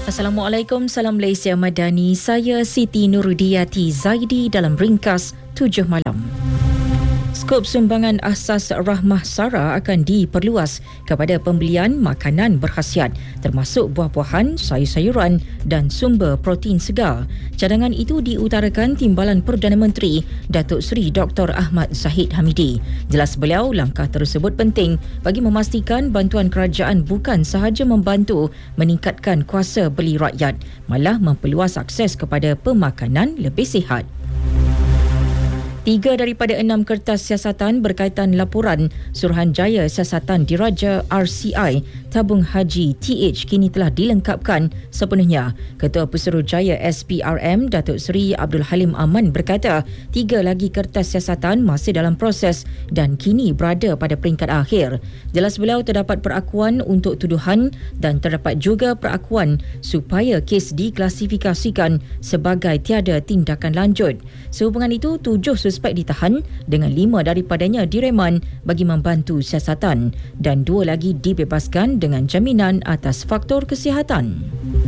Assalamualaikum, salam Malaysia Madani. Saya Siti Nurudiyati Zaidi dalam ringkas 7 malam. Skop sumbangan asas Rahmah Sara akan diperluas kepada pembelian makanan berkhasiat termasuk buah-buahan, sayur-sayuran dan sumber protein segar. Cadangan itu diutarakan Timbalan Perdana Menteri Datuk Seri Dr. Ahmad Zahid Hamidi. Jelas beliau, langkah tersebut penting bagi memastikan bantuan kerajaan bukan sahaja membantu meningkatkan kuasa beli rakyat, malah memperluas akses kepada pemakanan lebih sihat. 3 daripada 6 kertas siasatan berkaitan laporan Suruhanjaya Siasatan Diraja RCI Tabung Haji TH kini telah dilengkapkan sepenuhnya. Ketua Pesuruhjaya SPRM Datuk Seri Abdul Halim Aman berkata 3 lagi kertas siasatan masih dalam proses dan kini berada pada peringkat akhir. Jelas beliau, terdapat perakuan untuk tuduhan dan terdapat juga perakuan supaya kes diklasifikasikan sebagai tiada tindakan lanjut. Sehubungan itu, 7 suspek ditahan dengan 5 daripadanya direman bagi membantu siasatan dan 2 lagi dibebaskan dengan jaminan atas faktor kesihatan.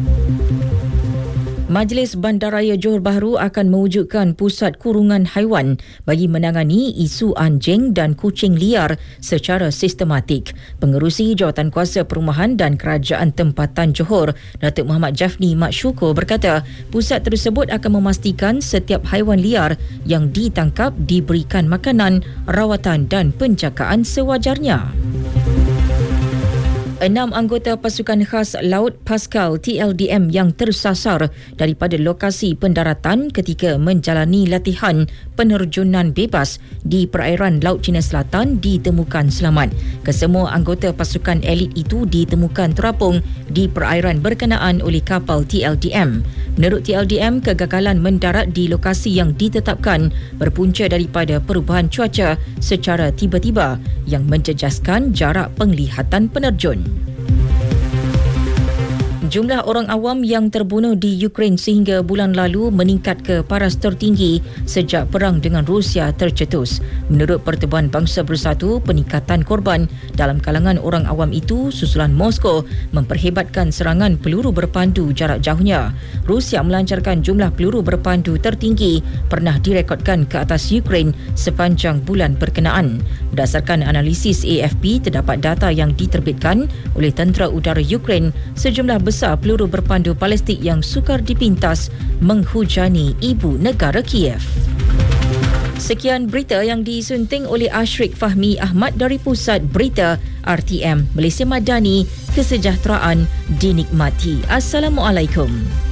Majlis Bandaraya Johor Bahru akan mewujudkan pusat kurungan haiwan bagi menangani isu anjing dan kucing liar secara sistematik. Pengerusi Jawatankuasa Perumahan dan Kerajaan Tempatan Johor, Datuk Muhammad Jafni Mat Syukur berkata, pusat tersebut akan memastikan setiap haiwan liar yang ditangkap diberikan makanan, rawatan dan penjagaan sewajarnya. 6 anggota pasukan khas Laut Pascal TLDM yang tersasar daripada lokasi pendaratan ketika menjalani latihan penerjunan bebas di perairan Laut Cina Selatan ditemukan selamat. Kesemua anggota pasukan elit itu ditemukan terapung di perairan berkenaan oleh kapal TLDM. Menurut TLDM, kegagalan mendarat di lokasi yang ditetapkan berpunca daripada perubahan cuaca secara tiba-tiba yang menjejaskan jarak penglihatan penerjun. Jumlah orang awam yang terbunuh di Ukraine sehingga bulan lalu meningkat ke paras tertinggi sejak perang dengan Rusia tercetus. Menurut Pertubuhan Bangsa Bersatu, peningkatan korban dalam kalangan orang awam itu susulan Moskow memperhebatkan serangan peluru berpandu jarak jauhnya. Rusia melancarkan jumlah peluru berpandu tertinggi pernah direkodkan ke atas Ukraine sepanjang bulan berkenaan. Berdasarkan analisis AFP, terdapat data yang diterbitkan oleh Tentera Udara Ukraine, sejumlah besar peluru berpandu balistik yang sukar dipintas menghujani ibu negara Kiev. Sekian berita yang disunting oleh Ashrik Fahmi Ahmad dari Pusat Berita RTM Malaysia Madani. Kesejahteraan dinikmati. Assalamualaikum.